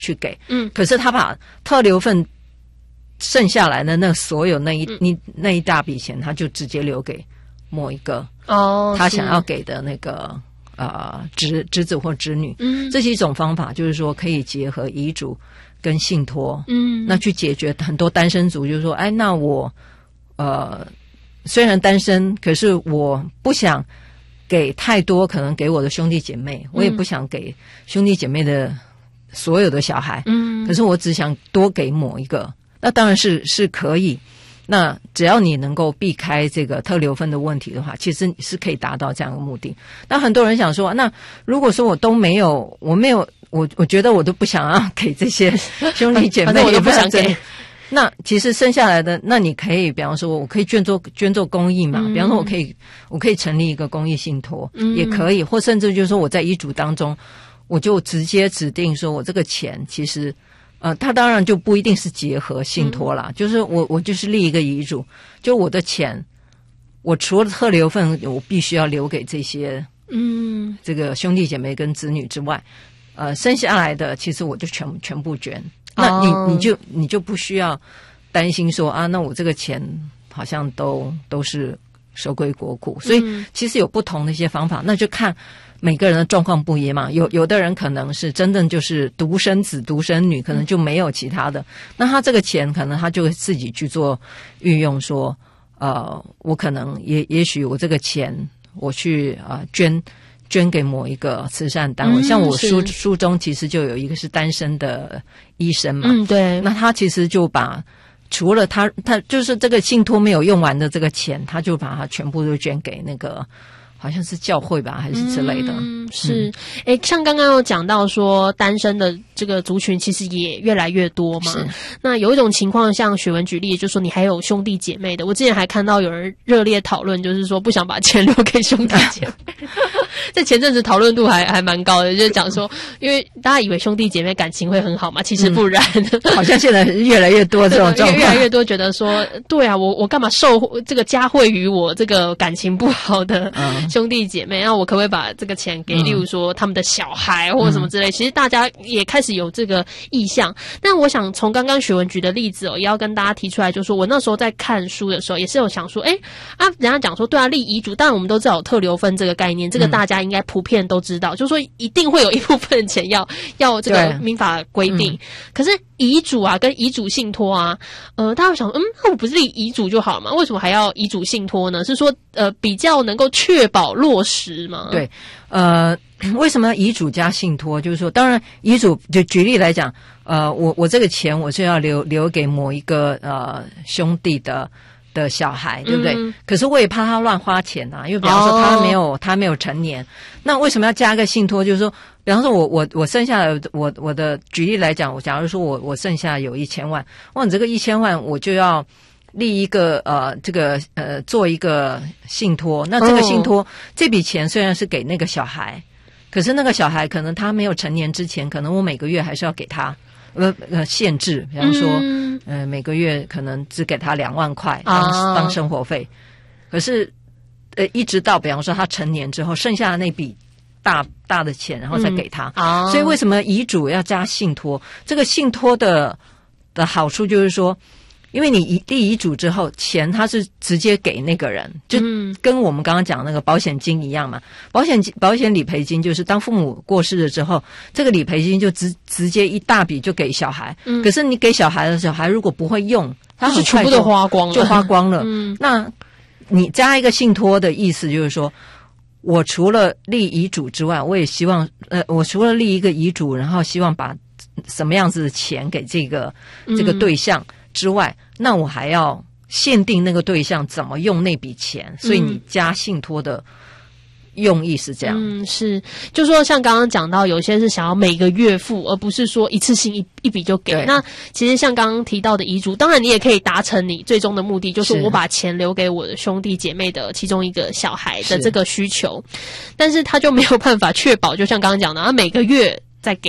去给，可是他把特留份剩下来的那所有那一大笔钱，他就直接留给某一个他想要给的那个侄子或侄女。这是一种方法，就是说可以结合遗嘱跟信托，那去解决很多单身族，就是说，哎，那我虽然单身，可是我不想给太多，可能给我的兄弟姐妹，我也不想给兄弟姐妹的所有的小孩，可是我只想多给某一个，那当然是可以。那只要你能够避开这个特留份的问题的话，其实你是可以达到这样的目的。那很多人想说，那如果说我都没有，我觉得我都不想要给这些兄弟姐妹， 我都不想给。 那其实剩下来的，那你可以，比方说，我可以捐做公益嘛。比方说，我可以成立一个公益信托，也可以，或甚至就是说，我在遗嘱当中，我就直接指定说我这个钱，其实，它当然就不一定是结合信托啦，就是我就是立一个遗嘱，就我的钱，我除了特留份，我必须要留给这些，这个兄弟姐妹跟子女之外，剩下来的，其实我就全部捐。那你就不需要担心说啊，那我这个钱好像都是收归国库，所以其实有不同的一些方法，那就看每个人的状况不一样嘛。有的人可能是真正就是独生子独生女，可能就没有其他的，那他这个钱可能他就会自己去做运用，说我可能也许我这个钱我去捐给某一个慈善单位，像我书中其实就有一个是单身的医生嘛， 对， 那他其实就把除了他就是这个信托没有用完的这个钱，他就把它全部都捐给那个好像是教会吧，还是之类的。 是，像刚刚有讲到说单身的这个族群其实也越来越多嘛。那有一种情况，像雪文举例，就是说你还有兄弟姐妹的。我之前还看到有人热烈讨论，就是说不想把钱留给兄弟姐妹。在前阵子讨论度还蛮高的，就是讲说，因为大家以为兄弟姐妹感情会很好嘛，其实不然。 好像现在越来越多这种状况， 越来越多觉得说，对啊，我干嘛受这个加惠于我这个感情不好的兄弟姐妹？那我可不可以把这个钱给，例如说他们的小孩或者什么之类？其实大家也开始有这个意向。但我想从刚刚雪文举的例子也要跟大家提出来，就是说我那时候在看书的时候，也是有想说，人家讲说，对啊，立遗嘱，当然我们都知道有特留份这个概念，这个大家应该普遍都知道，就是说一定会有一部分钱要这个民法规定。可是遗嘱啊跟遗嘱信托啊，大家想，那我不是立遗嘱就好了吗？为什么还要遗嘱信托呢？是说比较能够确保落实吗？ 对，为什么要遗嘱加信托？就是说，当然遗嘱就举例来讲，我这个钱我是要留给某一个兄弟的小孩，对不对？可是我也怕他乱花钱啊，因为比方说他没有成年，那为什么要加个信托？就是说，比方说我剩下的我的举例来讲，假如说我剩下有1000万，哇，你这个1000万我就要立一个做一个信托，那这个信托这笔钱虽然是给那个小孩，可是那个小孩可能他没有成年之前，可能我每个月还是要给他限制，比方说每个月可能只给他2万块当生活费，可是一直到比方说他成年之后，剩下的那笔大的钱，然后再给他。所以为什么遗嘱要加信托？这个信托的好处就是说，因为你立遗嘱之后，钱他是直接给那个人，就跟我们刚刚讲那个保险金一样嘛。保险理赔金就是当父母过世了之后，这个理赔金就直接一大笔就给小孩。可是你给小孩的小孩如果不会用，他很快全部都花光了， 就花光了。那你加一个信托的意思就是说，我除了立遗嘱之外，我也希望我除了立一个遗嘱，然后希望把什么样子的钱给这个对象之外，那我还要限定那个对象怎么用那笔钱，所以你加信托的用意是这样。 是，就说像刚刚讲到，有些是想要每个月付，而不是说一次性一笔就给。那其实像刚刚提到的遗嘱，当然你也可以达成你最终的目的，就是我把钱留给我的兄弟姐妹的其中一个小孩的这个需求，但是他就没有办法确保，就像刚刚讲的，他每个月再给。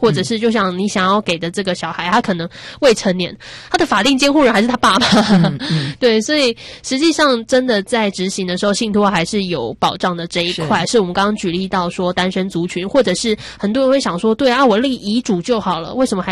或者是就像你想要给的这个小孩，他可能未成年，他的法定监护人还是他爸妈。对，所以实际上真的在执行的时候，信托还是有保障的这一块，是我们刚刚举例到说单身族群，或者是很多人会想说，对啊，我立遗嘱就好了，为什么还